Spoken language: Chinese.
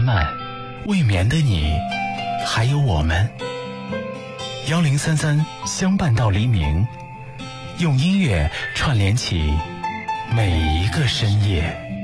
漫，未眠的你，还有我们。1033相伴到黎明，用音乐串联起每一个深夜。